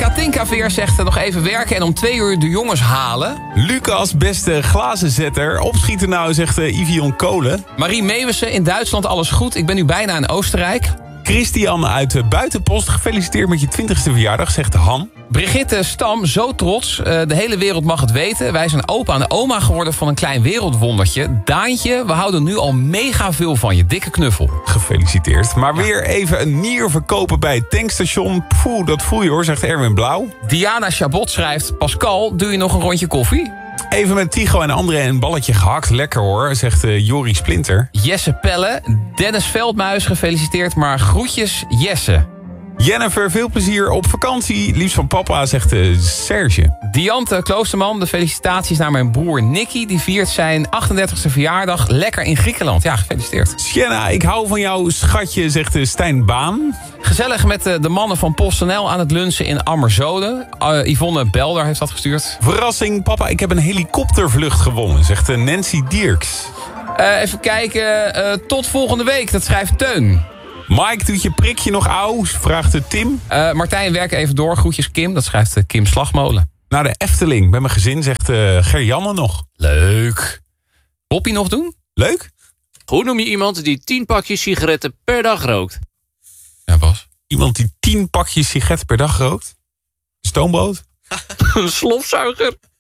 Katinka Veer zegt nog even werken en om 2 uur de jongens halen. Lucas, beste glazenzetter. Opschieten nou, zegt Ivion Kolen. Marie Meeuwissen, in Duitsland alles goed. Ik ben nu bijna in Oostenrijk. Christian uit de Buitenpost, gefeliciteerd met je 20e verjaardag, zegt Han. Brigitte Stam, zo trots. De hele wereld mag het weten. Wij zijn opa en de oma geworden van een klein wereldwondertje. Daantje, we houden nu al mega veel van je. Dikke knuffel. Gefeliciteerd. Maar weer even een nier verkopen bij het tankstation. Poeh, dat voel je hoor, zegt Erwin Blauw. Diana Chabot schrijft... Pascal, doe je nog een rondje koffie? Even met Tigo en André een balletje gehakt. Lekker hoor, zegt Jori Splinter. Jesse Pelle, Dennis Veldmuis gefeliciteerd, maar groetjes Jesse. Jennifer, veel plezier op vakantie. Liefst van papa, zegt Serge. Diante Kloosterman, de felicitaties naar mijn broer Nicky. Die viert zijn 38e verjaardag lekker in Griekenland. Ja, gefeliciteerd. Sienna, ik hou van jou, schatje, zegt Stijn Baan. Gezellig met de mannen van PostNL aan het lunchen in Ammerzode. Yvonne Belder heeft dat gestuurd. Verrassing, papa, ik heb een helikoptervlucht gewonnen, zegt Nancy Dierks. Even kijken, tot volgende week, dat schrijft Teun. Mike, doet je prikje nog auw? Vraagt Tim. Martijn, werk even door. Groetjes Kim. Dat schrijft Kim Slagmolen. Naar de Efteling met mijn gezin, zegt Gerjanne nog. Leuk. Boppie nog doen? Leuk. Hoe noem je iemand die 10 pakjes sigaretten per dag rookt? Ja, Bas. Iemand die 10 pakjes sigaretten per dag rookt? Stoomboot? Een slofzuiger.